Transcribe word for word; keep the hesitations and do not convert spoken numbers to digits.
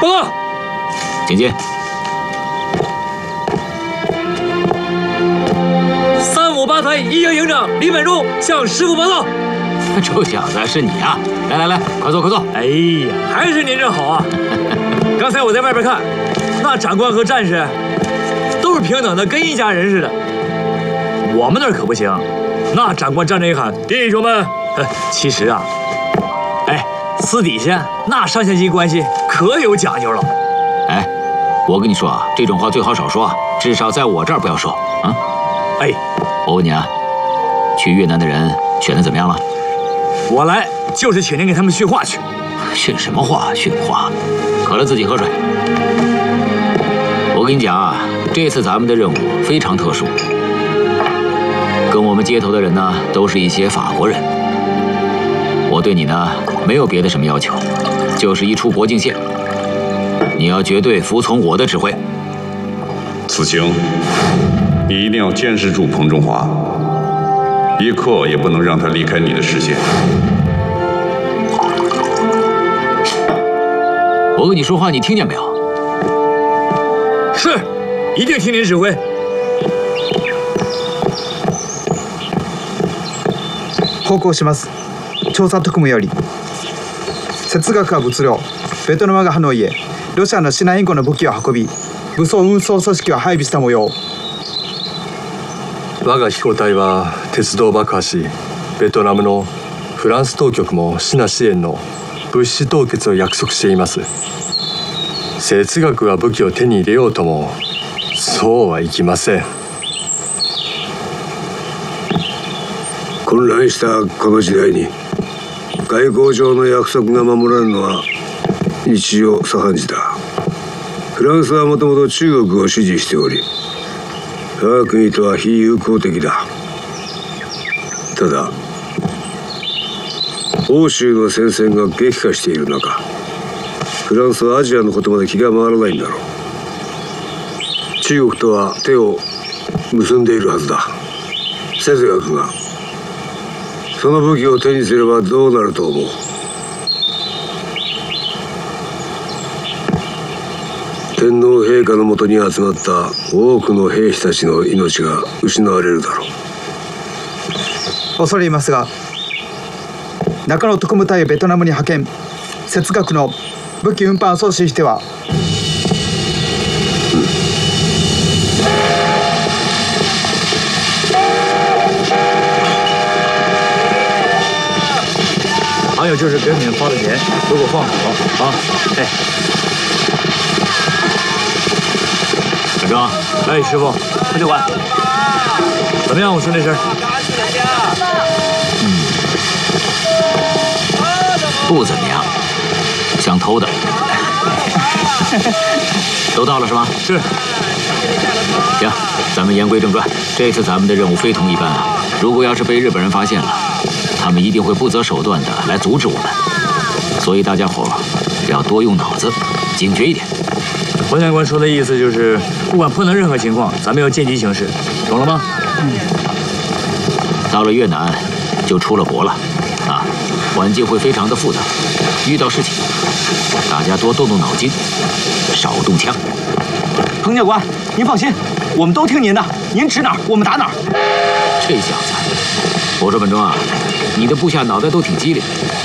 报告， 请进。 三五八团一营营长李本忠向师傅报道。 臭小子，是你啊！来来来，快坐快坐。 哎呀，还是您这好啊！刚才我在外边看，那长官和战士都是平等的，跟一家人似的。我们那儿可不行，那长官站着一喊：“弟兄们！”其实啊，哎，私底下那上下级关系可有讲究了。 哎，我跟你说啊，这种话最好少说，至少在我这儿不要说啊。 哎， 我问你啊，去越南的人选的怎么样了？ 我来就是请您给他们训话去。 训什么话？训话，渴了自己喝水。我跟你讲啊，这次咱们的任务非常特殊，跟我们接头的人呢，都是一些法国人。我对你呢，没有别的什么要求，就是一出国境线，你要绝对服从我的指挥。 此行，你一定要监视住彭中华，一刻也不能让他离开你的视线。 我跟你说话，你听见没有？ 是，一定听您指挥。 報告します。調査特務より、哲学は物量、ベトナムがハノイへ、ロシアのシナインコの武器を運び、武装運送組織を配備した模様。 我が飛行隊は鉄道を爆破し、ベトナムのフランス当局もシナ支援の物資凍結を約束しています。哲学が武器を手に入れようともそうはいきません。 混乱したこの時代に外交上の約束が守られるのは日常茶飯事だ。フランスはもともと中国を支持しており、我が国とは非友好的だ。ただ欧州の戦線が激化している中、フランスはアジアのことまで気が回らないんだろう。中国とは手を結んでいるはずだ。哲学がその武器を手にすればどうなると思う？天皇陛下のもとに集まった多くの兵士たちの命が失われるだろう。 恐れ入りますが、中野特務隊をベトナムに派遣、哲学の武器運搬を阻止しては、 还有就是给你们发的钱都给我放好啊！哎， 小张， 哎，师傅，副教官，怎么样？我说那声。 嗯，不怎么样，像偷的。都到了是吗？ 是。 行，咱们言归正传，这次咱们的任务非同一般啊！如果要是被日本人发现了，他们一定会不择手段的来阻止我们，所以大家伙要多用脑子，警觉一点。 黄教官说的意思就是，不管碰到任何情况，咱们要见机行事，懂了吗？嗯。 到了越南，就出了国了，啊，环境会非常的复杂，遇到事情，大家多动动脑筋，少动枪。 彭教官，您放心，我们都听您的，您指哪儿，我们打哪儿。 这小子，我说本忠啊，你的部下脑袋都挺机灵，